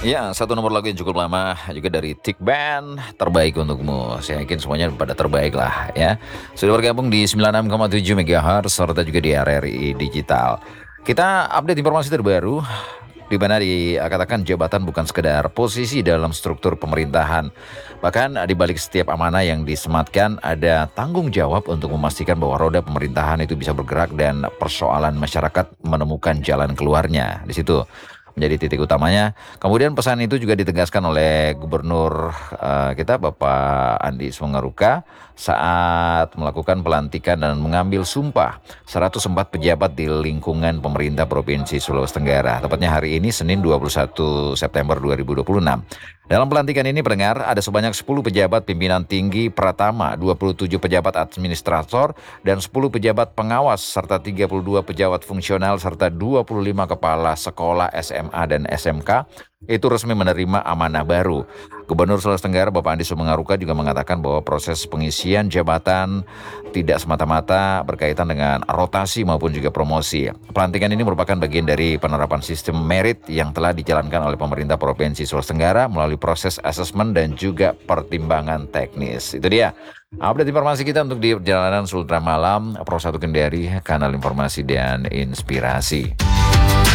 Ya, satu nomor lagu yang cukup lama juga dari Tick Band, Terbaik Untukmu. Saya yakin semuanya pada terbaik lah ya. Sudah bergabung di 96,7 MHz serta juga di RRI Digital. Kita update informasi terbaru di mana dikatakan jabatan bukan sekedar posisi dalam struktur pemerintahan. Bahkan di balik setiap amanah yang disematkan ada tanggung jawab untuk memastikan bahwa roda pemerintahan itu bisa bergerak dan persoalan masyarakat menemukan jalan keluarnya. Di situ menjadi titik utamanya. Kemudian pesan itu juga ditegaskan oleh Gubernur kita Bapak Andi Sungaruka saat melakukan pelantikan dan mengambil sumpah 104 pejabat di lingkungan pemerintah Provinsi Sulawesi Tenggara. Tepatnya hari ini Senin 21 September 2026. Dalam pelantikan ini pendengar ada sebanyak 10 pejabat pimpinan tinggi Pratama, 27 pejabat administrator, dan 10 pejabat pengawas, serta 32 pejabat fungsional, serta 25 kepala sekolah SMA dan SMK itu resmi menerima amanah baru. Gubernur Sulawesi Tenggara Bapak Andi Sumengaruka juga mengatakan bahwa proses pengisian jabatan tidak semata-mata berkaitan dengan rotasi maupun juga promosi. Pelantikan ini merupakan bagian dari penerapan sistem merit yang telah dijalankan oleh pemerintah Provinsi Sulawesi Tenggara melalui proses asesmen dan juga pertimbangan teknis. Itu dia update informasi kita untuk di perjalanan Sultra Malam, Pro 1 Kendari, kanal informasi dan inspirasi.